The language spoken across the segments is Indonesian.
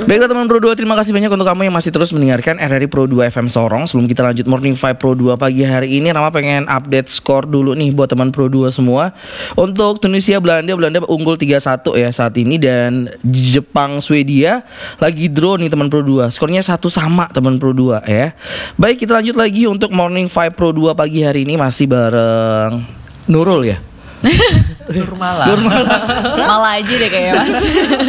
Baiklah teman Pro 2, terima kasih banyak untuk kamu yang masih terus mendengarkan RRI Pro 2 FM Sorong. Sebelum kita lanjut Morning Vibe Pro 2 pagi hari ini, Rama pengen update skor dulu nih buat teman Pro 2 semua. Untuk Tunisia Belanda unggul 3-1 ya saat ini. Dan Jepang Swedia lagi draw nih teman Pro 2. Skornya 1 sama teman Pro 2 ya. Baik, kita lanjut lagi untuk Morning Vibe Pro 2 pagi hari ini masih bareng Nurul ya. Malah aja deh kayaknya Mas.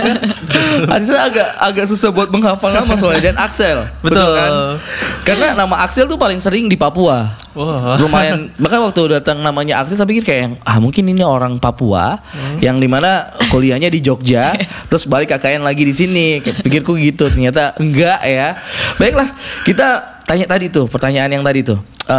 Saya agak susah buat menghafal nama soalnya. Dan Axel, betul kan? Karena nama Axel tuh paling sering di Papua. Lumayan. Bahkan waktu datang namanya Axel, saya pikir kayak mungkin ini orang Papua yang dimana kuliahnya di Jogja, terus balik KKN lagi di sini. Pikirku gitu, ternyata enggak ya. Baiklah, kita tanya tadi tuh pertanyaan yang tadi tuh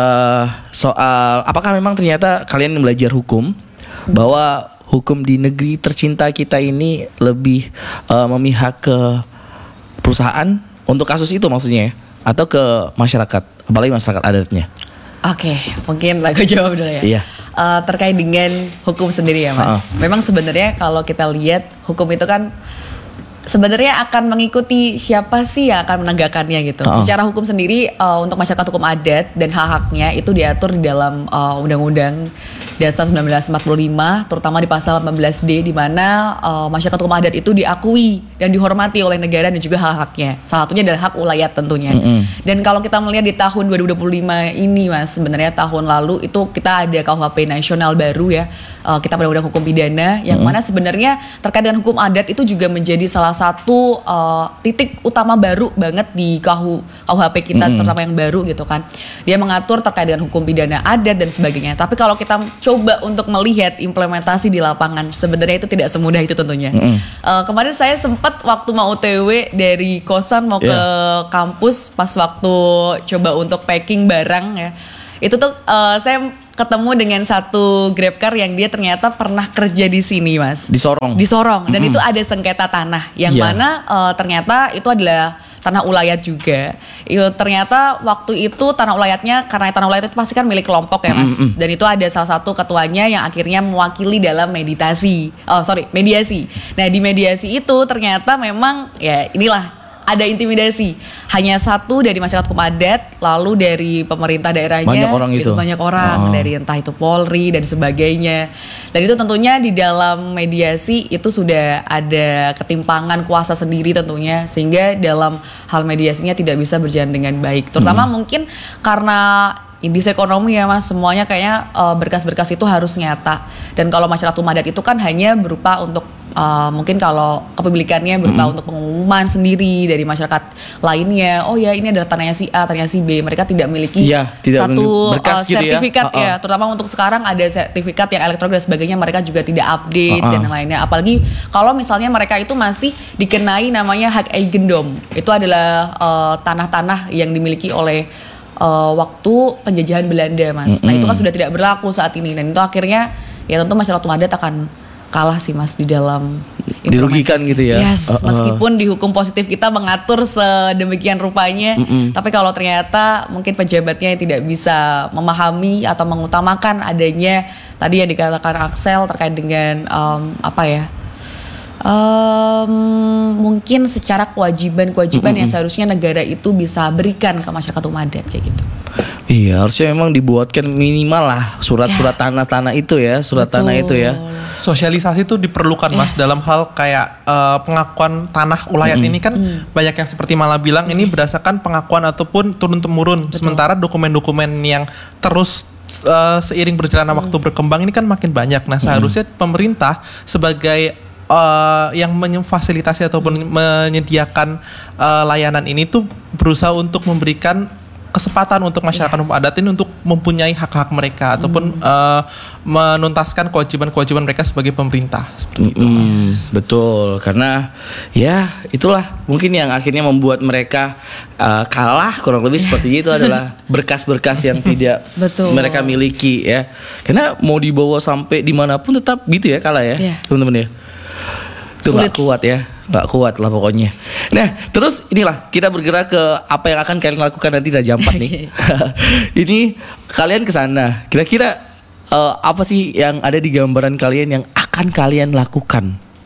soal apakah memang ternyata kalian belajar hukum, bahwa hukum di negeri tercinta kita ini lebih memihak ke perusahaan untuk kasus itu maksudnya ya, atau ke masyarakat, apalagi masyarakat adatnya. Oke, mungkin aku jawab dulu ya. Iya. Terkait dengan hukum sendiri ya Mas. Memang sebenarnya kalau kita lihat hukum itu kan sebenarnya akan mengikuti siapa sih yang akan menegakkannya gitu. Secara hukum sendiri untuk masyarakat hukum adat dan hak-haknya itu diatur di dalam Undang-Undang Dasar 1945, terutama di pasal 18D, di mana masyarakat hukum adat itu diakui dan dihormati oleh negara dan juga hak-haknya. Salah satunya adalah hak ulayat tentunya. Dan kalau kita melihat di tahun 2025 ini Mas, sebenarnya tahun lalu itu kita ada KUHP nasional baru ya. Kita Undang-Undang Hukum Pidana yang mana sebenarnya terkait dengan hukum adat itu juga menjadi salah satu titik utama baru banget di KUHP kita, terutama yang baru gitu kan. Dia mengatur terkait dengan hukum pidana adat dan sebagainya. Tapi kalau kita coba untuk melihat implementasi di lapangan, sebenarnya itu tidak semudah itu tentunya. Kemarin saya sempat waktu mau OTW dari kosan mau ke kampus, pas waktu coba untuk packing barang ya, itu tuh saya ketemu dengan satu Grabcar yang dia ternyata pernah kerja di sini Mas. Di Sorong. Dan itu ada sengketa tanah yang mana ternyata itu adalah tanah ulayat juga. Ternyata waktu itu tanah ulayatnya, karena tanah ulayat itu pasti kan milik kelompok ya Mas. Dan itu ada salah satu ketuanya yang akhirnya mewakili dalam mediasi. Nah di mediasi itu ternyata memang ya inilah ada intimidasi. Hanya satu dari masyarakat hukum adat, lalu dari pemerintah daerahnya banyak orang dari entah itu Polri dan sebagainya. Dan itu tentunya di dalam mediasi itu sudah ada ketimpangan kuasa sendiri tentunya, sehingga dalam hal mediasinya tidak bisa berjalan dengan baik. Terutama mungkin karena indeks ekonomi ya Mas, semuanya kayaknya berkas-berkas itu harus nyata. Dan kalau masyarakat hukum adat itu kan hanya berupa untuk mungkin kalau kepemilikannya berupa untuk pengumuman sendiri dari masyarakat lainnya. Oh ya, ini adalah tanahnya si A, tanahnya si B. Mereka tidak memiliki satu sertifikat gitu ya. Terutama untuk sekarang ada sertifikat yang elektronik dan sebagainya, mereka juga tidak update dan lainnya. Apalagi kalau misalnya mereka itu masih dikenai namanya hak eigendom. Itu adalah tanah-tanah yang dimiliki oleh waktu penjajahan Belanda Mas. Nah itu kan sudah tidak berlaku saat ini. Dan itu akhirnya ya tentu masyarakat adat akan kalah sih Mas di dalam dirugikan gitu ya. Meskipun di hukum positif kita mengatur sedemikian rupanya, tapi kalau ternyata mungkin pejabatnya tidak bisa memahami atau mengutamakan adanya tadi yang dikatakan Axel terkait dengan mungkin secara kewajiban yang seharusnya negara itu bisa berikan ke masyarakat hukum adat kayak gitu. Iya, harusnya memang dibuatkan minimal lah surat-surat tanah itu ya, tanah itu ya. Sosialisasi itu diperlukan Mas dalam hal kayak pengakuan tanah ulayat ini kan banyak yang seperti Mala bilang ini berdasarkan pengakuan ataupun turun-temurun. Sementara dokumen-dokumen yang terus seiring berjalannya waktu berkembang ini kan makin banyak. Nah seharusnya pemerintah sebagai yang memfasilitasi ataupun menyediakan layanan ini tuh berusaha untuk memberikan kesempatan untuk masyarakat hukum adat ini untuk mempunyai hak-hak mereka ataupun menuntaskan kewajiban-kewajiban mereka sebagai pemerintah seperti itu. Betul, karena ya itulah mungkin yang akhirnya membuat mereka kalah kurang lebih seperti itu adalah berkas-berkas yang tidak mereka miliki ya. Karena mau dibawa sampai dimanapun tetap gitu ya kalah ya teman-teman ya. Itu gak kuat lah pokoknya. Nah terus inilah kita bergerak ke apa yang akan kalian lakukan nanti Raja Ampat nih. Ini kalian kesana, kira-kira apa sih yang ada di gambaran kalian yang akan kalian lakukan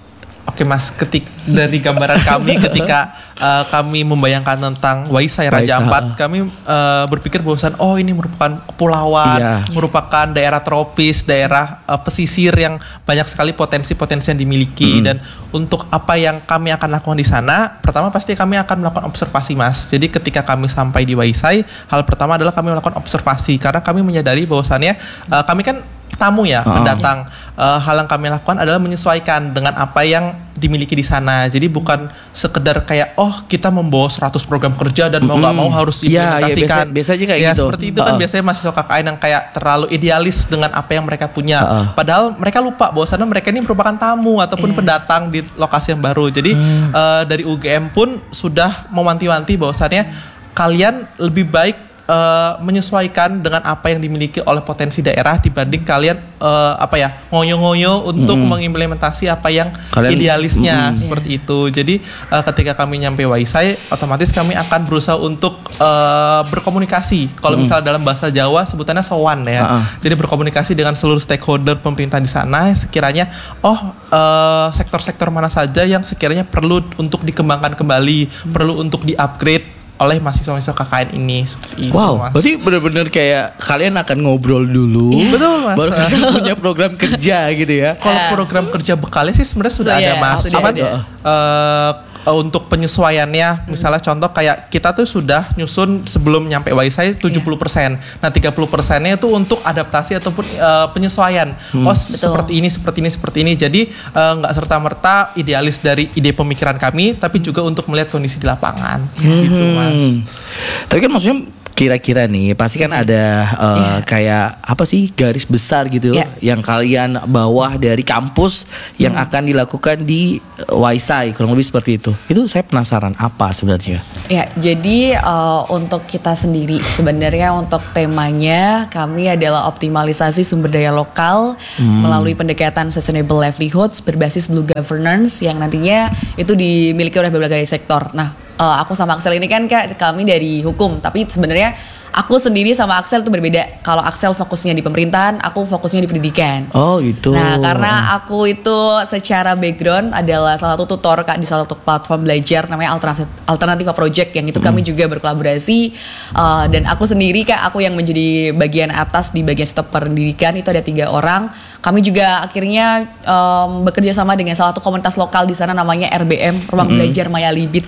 Oke Mas, dari gambaran kami ketika kami membayangkan tentang Waisai Raja Ampat, kami berpikir bahwasan ini merupakan kepulauan, merupakan daerah tropis, daerah pesisir yang banyak sekali potensi-potensi yang dimiliki. Dan untuk apa yang kami akan lakukan di sana, pertama pasti kami akan melakukan observasi Mas. Jadi ketika kami sampai di Waisai, hal pertama adalah kami melakukan observasi karena kami menyadari bahwasannya kami kan tamu ya, pendatang. Hal yang kami lakukan adalah menyesuaikan dengan apa yang dimiliki di sana. Jadi bukan sekedar kayak kita membawa 100 program kerja dan mau nggak mau harus diimplementasikan. Biasanya kayak gitu. Seperti itu kan biasanya mahasiswa KKN yang kayak terlalu idealis dengan apa yang mereka punya. Padahal mereka lupa bahwasannya mereka ini merupakan tamu ataupun pendatang di lokasi yang baru. Jadi dari UGM pun sudah mewanti-wanti bahwasannya kalian lebih baik menyesuaikan dengan apa yang dimiliki oleh potensi daerah dibanding kalian ngoyo-ngoyo untuk mengimplementasi apa yang idealisnya seperti itu. Jadi ketika kami nyampe Waisai, otomatis kami akan berusaha untuk berkomunikasi. Kalau misalnya dalam bahasa Jawa sebutannya sowan ya. Jadi berkomunikasi dengan seluruh stakeholder pemerintah di sana sekiranya sektor-sektor mana saja yang sekiranya perlu untuk dikembangkan kembali, perlu untuk di-upgrade oleh mahasiswa-mahasiswa KKN ini seperti itu, Mas. Berarti benar-benar kayak kalian akan ngobrol dulu. Betul, Mas. Baru kalian punya program kerja gitu ya. Kalau program kerja bekalnya sih sebenarnya sudah ada, Mas. Untuk penyesuaiannya, misalnya contoh kayak kita tuh sudah nyusun sebelum nyampe Waisai 70%. Nah 30%-nya itu untuk adaptasi ataupun penyesuaian. Seperti ini. Jadi nggak serta-merta idealis dari ide pemikiran kami, tapi juga untuk melihat kondisi di lapangan. Gitu, Mas. Tapi kan maksudnya kira-kira nih pasti kan ada kayak apa sih garis besar gitu yang kalian bawa dari kampus yang akan dilakukan di Waisai, kurang lebih seperti itu. Itu saya penasaran apa sebenarnya. Ya, jadi untuk kita sendiri sebenarnya untuk temanya kami adalah optimalisasi sumber daya lokal melalui pendekatan sustainable livelihoods berbasis blue governance yang nantinya itu dimiliki oleh berbagai sektor. Nah, aku sama Axel ini kan kami dari hukum, tapi sebenarnya aku sendiri sama Axel itu berbeda. Kalau Axel fokusnya di pemerintahan, aku fokusnya di pendidikan. Oh gitu. Nah karena aku itu secara background adalah salah satu tutor di salah satu platform belajar namanya Alternativa Project, yang itu kami juga berkolaborasi. Dan aku sendiri aku yang menjadi bagian atas di bagian sektor pendidikan itu ada 3 orang. Kami juga akhirnya bekerja sama dengan salah satu komunitas lokal di sana namanya RBM, Ruang Belajar Maya Libit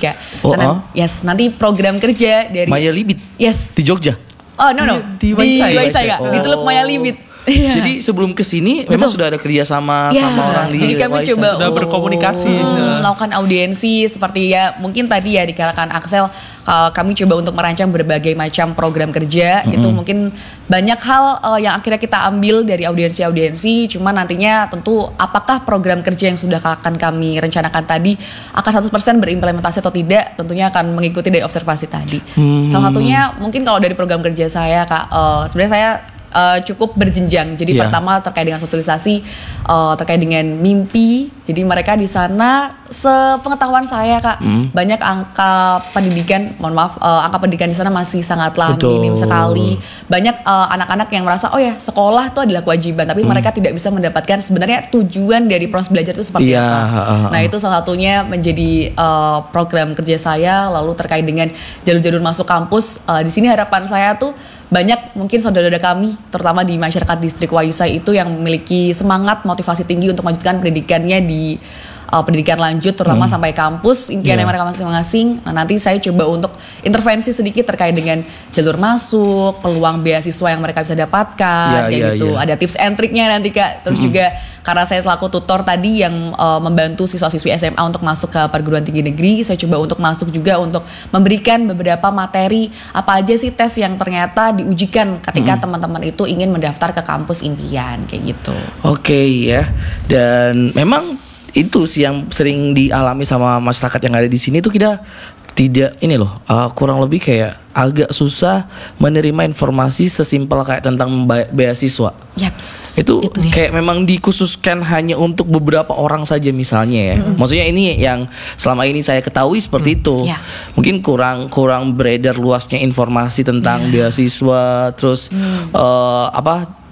nanti program kerja dari Maya Libit. Yes. Di Jogja. Oh no. Di Waisai Kak. Di Teluk Maya Libit. Jadi sebelum kesini memang sudah ada kerja sama orang di Jadi kami Waisai. coba sudah berkomunikasi melakukan audiensi seperti mungkin tadi dikatakan Axel, kami coba untuk merancang berbagai macam program kerja. Itu mungkin banyak hal yang akhirnya kita ambil dari audiensi-audiensi. Cuma nantinya tentu apakah program kerja yang sudah akan kami rencanakan tadi akan 100% berimplementasi atau tidak, tentunya akan mengikuti dari observasi tadi. Salah satunya mungkin kalau dari program kerja saya sebenarnya saya cukup berjenjang. Jadi pertama terkait dengan sosialisasi, terkait dengan mimpi. Jadi mereka di sana sepengetahuan saya banyak angka pendidikan, angka pendidikan di sana masih sangatlah minim sekali. Banyak anak-anak yang merasa sekolah itu adalah kewajiban, tapi mereka tidak bisa mendapatkan sebenarnya tujuan dari proses belajar itu seperti apa. Nah itu salah satunya menjadi program kerja saya. Lalu terkait dengan jalur-jalur masuk kampus, di sini harapan saya tuh banyak mungkin saudara-saudara kami terutama di masyarakat distrik Waisai itu yang memiliki semangat motivasi tinggi untuk melanjutkan pendidikannya di pendidikan lanjut terutama sampai kampus impiannya mereka masing-masing. Nah nanti saya coba untuk intervensi sedikit terkait dengan jalur masuk, peluang beasiswa yang mereka bisa dapatkan gitu. Ada tips and triknya nanti Kak. Terus juga karena saya selaku tutor tadi yang membantu siswa-siswi SMA untuk masuk ke perguruan tinggi negeri, saya coba untuk masuk juga untuk memberikan beberapa materi apa aja sih tes yang ternyata diujikan ketika teman-teman itu ingin mendaftar ke kampus impian kayak gitu. Oke ya. Dan memang itu sih yang sering dialami sama masyarakat yang ada di sini tuh kita tidak kurang lebih kayak agak susah menerima informasi sesimpel kayak tentang beasiswa. Yaps. Itu kayak memang dikhususkan hanya untuk beberapa orang saja misalnya ya. Maksudnya ini yang selama ini saya ketahui seperti itu. Mungkin kurang beredar luasnya informasi tentang beasiswa, terus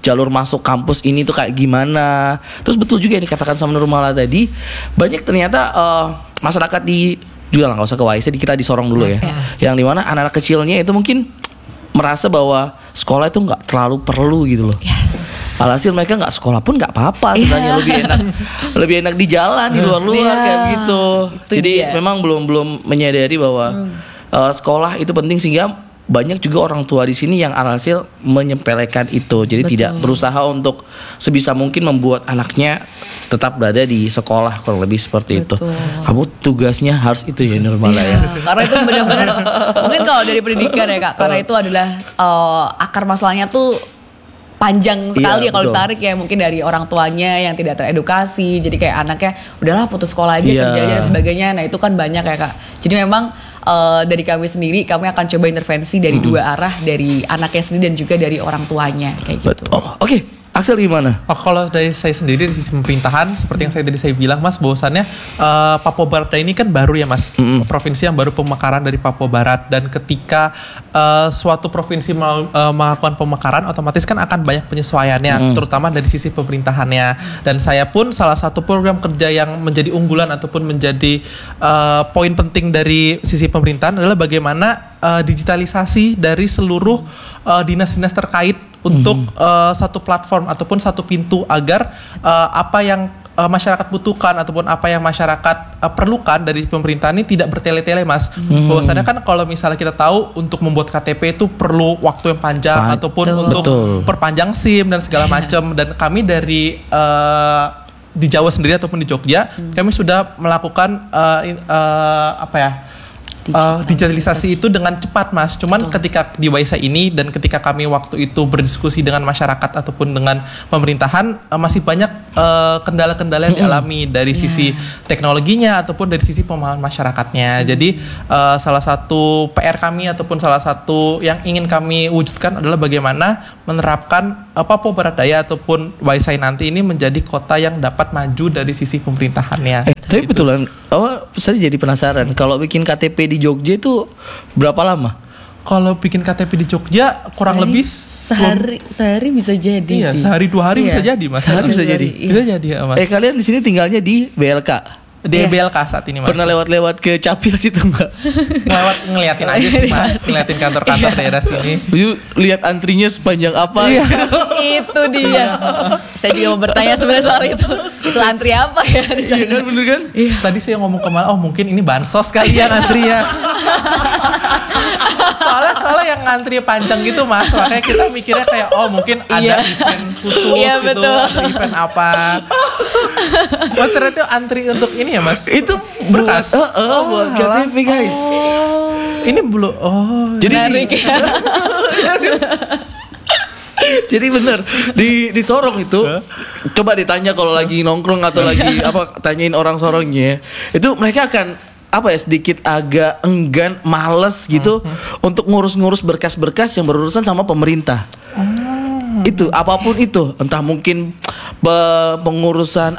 jalur masuk kampus ini tuh kayak gimana. Terus betul juga yang dikatakan sama Nurmala tadi, banyak ternyata masyarakat di juga lah, nggak usah ke YC, kita di Sorong dulu ya, yang dimana anak-anak kecilnya itu mungkin merasa bahwa sekolah itu nggak terlalu perlu gitu loh. Alhasil mereka nggak sekolah pun nggak apa-apa sebenarnya, lebih enak di jalan, di luar-luar kayak gitu. Jadi memang belum menyadari bahwa sekolah itu penting, sehingga banyak juga orang tua di sini yang alhasil menyepelekan itu. Jadi tidak berusaha untuk sebisa mungkin membuat anaknya tetap berada di sekolah, kurang lebih seperti itu. Kamu tugasnya harus itu ya Nurmala ya. Karena itu benar-benar mungkin kalau dari pendidikan ya Kak, karena itu adalah akar masalahnya tuh panjang sekali ya kalau ditarik ya, mungkin dari orang tuanya yang tidak teredukasi, jadi kayak anaknya udahlah putus sekolah aja, kerja aja dan sebagainya. Nah itu kan banyak ya Kak. Jadi memang dari kami sendiri, kami akan coba intervensi dari dua arah, dari anaknya sendiri dan juga dari orang tuanya kayak gitu. Oke. Axel gimana? Kalau dari saya sendiri dari sisi pemerintahan, seperti yang saya bilang Mas, bahwasannya Papua Barat ini kan baru ya Mas, provinsi yang baru pemekaran dari Papua Barat, dan ketika suatu provinsi melakukan pemekaran, otomatis kan akan banyak penyesuaiannya, terutama dari sisi pemerintahannya. Dan saya pun salah satu program kerja yang menjadi unggulan ataupun menjadi poin penting dari sisi pemerintahan adalah bagaimana digitalisasi dari seluruh dinas-dinas terkait untuk satu platform ataupun satu pintu agar apa yang masyarakat butuhkan ataupun apa yang masyarakat perlukan dari pemerintahan ini tidak bertele-tele Mas. Bahwasannya kan kalau misalnya kita tahu untuk membuat KTP itu perlu waktu yang panjang ataupun untuk perpanjang SIM dan segala macam. Dan kami dari di Jawa sendiri ataupun di Jogja, kami sudah melakukan digitalisasi itu dengan cepat Mas. Cuman ketika di Waisa ini dan ketika kami waktu itu berdiskusi dengan masyarakat ataupun dengan pemerintahan, masih banyak kendala-kendala yang dialami dari sisi teknologinya ataupun dari sisi pemahaman masyarakatnya. Jadi salah satu PR kami ataupun salah satu yang ingin kami wujudkan adalah bagaimana menerapkan Papua Barat Daya ataupun Waisa nanti ini menjadi kota yang dapat maju dari sisi pemerintahannya. Tapi betulan, saya jadi penasaran, kalau bikin KTP di Jogja itu berapa lama? Kalau bikin KTP di Jogja kurang lebih sehari bisa jadi sih. Sehari 2 hari bisa jadi Mas. Sehari bisa jadi. Bisa jadi ya Mas. Kalian di sini tinggalnya di BLK? Di BLK saat ini Mas. Pernah lewat-lewat ke Capil situ enggak? Ngeliatin aja sih Mas, ngeliatin kantor-kantor daerah sini. Yuk lihat antrinya sepanjang apa? Itu dia. Saya juga mau bertanya sebenarnya soal itu. Itu antri apa ya di sana? Iya kan, bener kan? Tadi saya ngomong kemana? Oh mungkin ini bansos kali ya antri ya. soalnya yang ngantri panjang gitu Mas, makanya kita mikirnya kayak mungkin ada event khusus gitu, event apa. Ternyata antri untuk ini ya Mas. Itu berkas. Buat KTP guys. Ini belum. Jadi jadi bener di Sorong itu coba ditanya kalau lagi nongkrong atau lagi tanyain orang Sorongnya, itu mereka akan sedikit agak enggan, males gitu untuk ngurus-ngurus berkas-berkas yang berurusan sama pemerintah. Itu apapun itu, entah mungkin pengurusan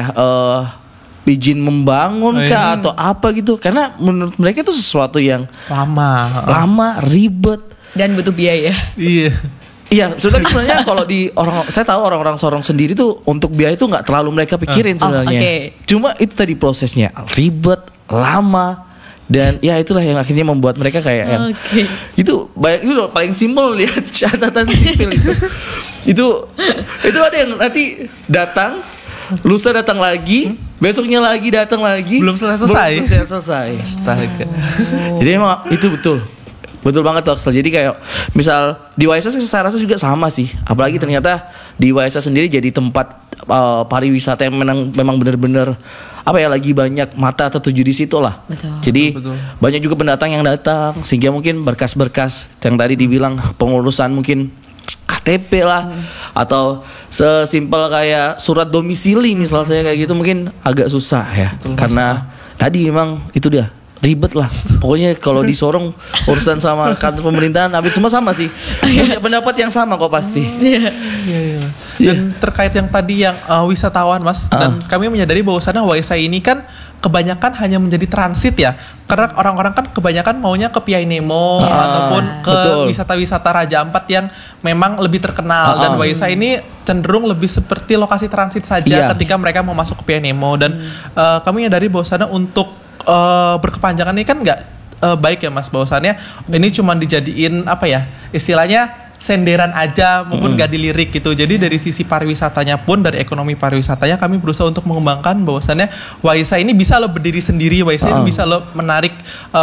izin membangun atau apa gitu, karena menurut mereka itu sesuatu yang lama, ribet dan butuh biaya. Iya, sebenarnya kalau saya tahu orang-orang Sorong sendiri tuh untuk biaya itu nggak terlalu mereka pikirin sebenarnya. Cuma itu tadi prosesnya ribet, lama, dan ya itulah yang akhirnya membuat mereka kayak itu paling simpel, lihat catatan sipil itu. itu ada yang nanti datang, lusa datang lagi, besoknya lagi datang lagi, belum selesai. Astaga. Jadi emang itu betul banget tuh Axel. Jadi kayak misal di Waisa saya rasa juga sama sih. Apalagi ternyata di Waisa sendiri jadi tempat pariwisata yang memang benar-benar lagi banyak mata tertuju di situ lah. Jadi banyak juga pendatang yang datang, sehingga mungkin berkas-berkas yang tadi dibilang pengurusan mungkin KTP lah atau sesimpel kayak surat domisili misalnya kayak gitu mungkin agak susah ya. Karena tadi memang itu dia ribet lah. Pokoknya kalau di Sorong urusan sama kantor pemerintahan hampir semua sama sih. Punya pendapat yang sama kok pasti. Iya. Dan terkait yang tadi yang wisatawan Mas, dan kami menyadari bahwasannya Waisai ini kan kebanyakan hanya menjadi transit ya. Karena orang-orang kan kebanyakan maunya ke Piai Nemo ataupun ke wisata-wisata Raja Ampat yang memang lebih terkenal. Dan Waisai ini cenderung lebih seperti lokasi transit saja ketika mereka mau masuk ke Piai Nemo. Dan kami menyadari bahwasannya untuk berkepanjangan ini kan nggak baik ya Mas, bahwasannya ini cuma dijadiin apa ya istilahnya senderan aja maupun gak dilirik gitu. Jadi dari sisi pariwisatanya pun, dari ekonomi pariwisatanya kami berusaha untuk mengembangkan bahwasannya Waisai ini bisa lo berdiri sendiri, Waisai ini bisa lo menarik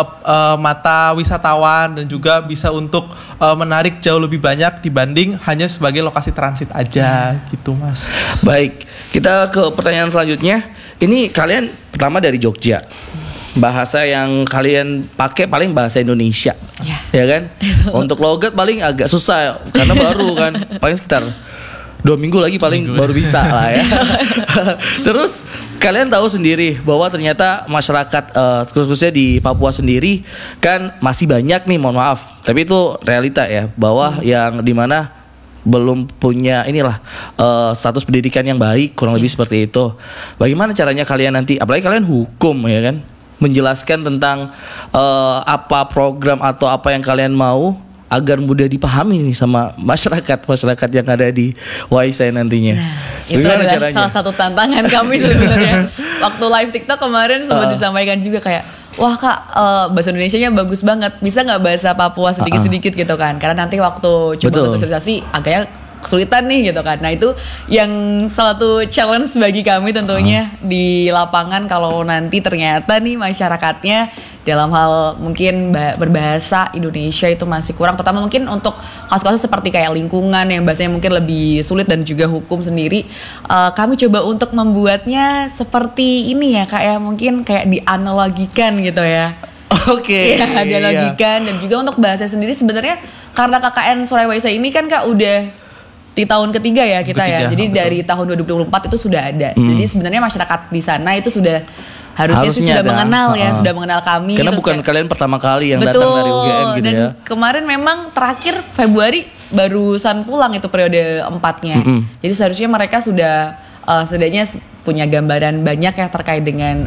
mata wisatawan dan juga bisa untuk menarik jauh lebih banyak dibanding hanya sebagai lokasi transit aja gitu Mas. Baik, kita ke pertanyaan selanjutnya. Ini kalian pertama dari Jogja. Bahasa yang kalian pakai paling bahasa Indonesia, ya kan? Untuk logat paling agak susah karena baru kan, paling sekitar 2 minggu lagi paling baru bisa lah ya. Terus kalian tahu sendiri bahwa ternyata masyarakat khususnya di Papua sendiri kan masih banyak nih, mohon maaf, tapi itu realita ya, bahwa yang dimana belum punya status pendidikan yang baik, kurang lebih seperti itu. Bagaimana caranya kalian nanti, apalagi kalian hukum ya kan, menjelaskan tentang apa program atau apa yang kalian mau agar mudah dipahami nih sama masyarakat yang ada di Waisai nantinya. Nah, itu adalah salah satu tantangan kami sebenarnya. Waktu live TikTok kemarin sempat disampaikan juga kayak, wah Kak, bahasa Indonesianya bagus banget, bisa nggak bahasa Papua sedikit-sedikit gitu kan? Karena nanti waktu coba sosialisasi agaknya kesulitan nih gitu kan. Nah itu yang salah satu challenge bagi kami tentunya di lapangan, kalau nanti ternyata nih masyarakatnya dalam hal mungkin berbahasa Indonesia itu masih kurang, terutama mungkin untuk kasus-kasus seperti kayak lingkungan yang bahasanya mungkin lebih sulit dan juga hukum sendiri, kami coba untuk membuatnya seperti ini ya Kak ya, mungkin kayak dianalogikan gitu ya. Oke. Ya, dianalogikan. Dan juga untuk bahasa sendiri sebenarnya karena KKN Soraya Waisai ini kan Kak udah di tahun ketiga ya kita ya. Jadi dari tahun 2024 itu sudah ada. Jadi sebenarnya masyarakat di sana itu sudah harusnya sih sudah mengenal ya, sudah mengenal kami. Karena bukan kalian pertama kali yang datang dari UGM gitu dan ya. Kemarin memang terakhir Februari barusan pulang itu periode 4-nya. Jadi seharusnya mereka sudah setidaknya punya gambaran banyak ya terkait dengan